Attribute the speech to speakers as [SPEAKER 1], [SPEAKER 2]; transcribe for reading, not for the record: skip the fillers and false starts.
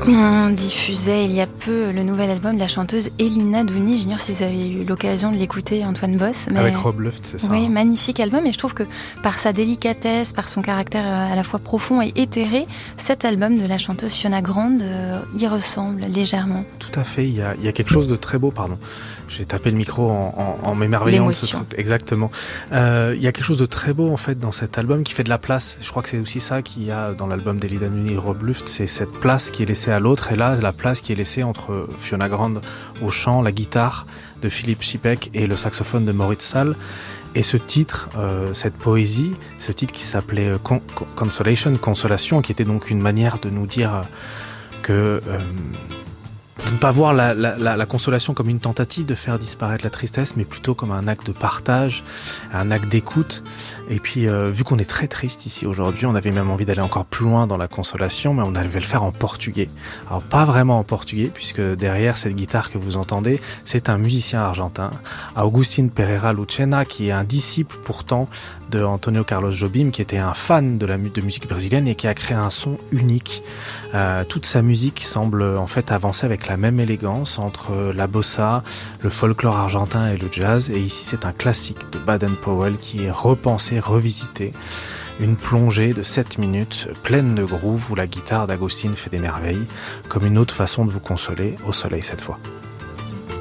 [SPEAKER 1] On diffusait il y a peu le nouvel album de la chanteuse Elina Douni. J'ignore si vous avez eu l'occasion de l'écouter, Antoine Boss.
[SPEAKER 2] Mais... Avec Rob Luft, c'est ça.
[SPEAKER 1] Oui, magnifique album. Et je trouve que par sa délicatesse, par son caractère à la fois profond et éthéré, cet album de la chanteuse Fiona Grande y ressemble légèrement.
[SPEAKER 2] Tout à fait. Il y a quelque chose de très beau, pardon. J'ai tapé le micro en m'émerveillant de ce truc. Exactement. Il y a quelque chose de très beau en fait dans cet album qui fait de la place. Je crois que c'est aussi ça qu'il y a dans l'album d'Elina Douni et Rob Luft, c'est cette place qui est laissée à l'autre, et là la place qui est laissée entre Fiona Grande au chant, la guitare de Philippe Schipek et le saxophone de Moritz Saal. Et ce titre, cette poésie, ce titre qui s'appelait Consolation, Consolation, qui était donc une manière de nous dire que de ne pas voir la consolation comme une tentative de faire disparaître la tristesse, mais plutôt comme un acte de partage, un acte d'écoute. Et puis, vu qu'on est très triste ici aujourd'hui, on avait même envie d'aller encore plus loin dans la consolation, mais on allait le faire en portugais. Alors, pas vraiment en portugais, puisque derrière cette guitare que vous entendez, c'est un musicien argentin, Agustin Pereira Lucena, qui est un disciple pourtant de Antonio Carlos Jobim, qui était un fan de musique brésilienne et qui a créé un son unique. Toute sa musique semble en fait avancer avec la même élégance entre la bossa, le folklore argentin et le jazz. Et ici, c'est un classique de Baden-Powell qui est repensé, revisité. Une plongée de 7 minutes pleine de groove où la guitare d'Agustin fait des merveilles, comme une autre façon de vous consoler au soleil cette fois.